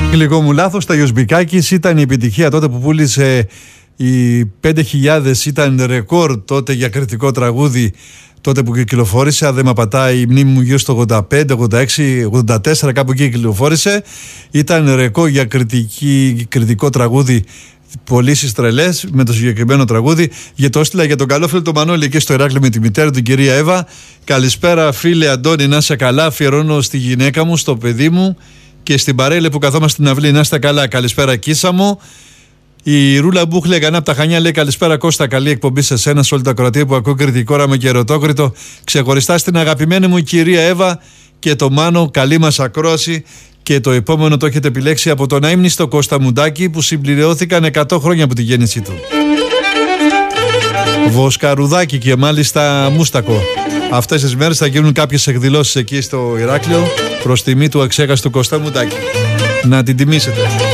Λίγο μου λάθος, τα Ιωσμπικάκης ήταν η επιτυχία τότε που πούλησε οι 5.000, ήταν ρεκόρ τότε για κριτικό τραγούδι τότε που κυκλοφόρησε. Αν δεν με απατάει η μνήμη μου, γύρω στο 85, 86, 84, κάπου εκεί κυκλοφόρησε. Ήταν ρεκόρ για κριτικό τραγούδι, πωλήσεις τρελές με το συγκεκριμένο τραγούδι. Για το έστειλα για τον καλό φίλο τον Μανώλη εκεί στο Ηράκλειο με τη μητέρα του, την κυρία Εύα. Καλησπέρα φίλε Αντώνη, να είσαι καλά. Αφιερώνω στη γυναίκα μου, στο παιδί μου και στην παρέλα που καθόμαστε στην αυλή. Να είστε καλά. Καλησπέρα Κίσα μου. Η Ρούλα Μπούχλε Γανά από τα Χανιά λέει καλησπέρα Κώστα, καλή εκπομπή σε σένα, σε όλη τα Κροατία που ακούω κριτικό όραμα και ερωτόκριτο. Ξεχωριστά στην αγαπημένη μου κυρία Εύα και το Μάνο, καλή μας ακρόαση. Και το επόμενο το έχετε επιλέξει από τον αείμνηστο Κώστα Μουντάκη που συμπληρώθηκαν 100 χρόνια από τη γέννησή του. Βοσκαρουδάκι και μάλιστα μούστακο. Αυτές τις μέρες θα γίνουν κάποιες εκδηλώσεις εκεί στο Ηράκλειο προς τιμή του αξέχαστου Κώστα Μουντάκη. Να την τιμήσετε.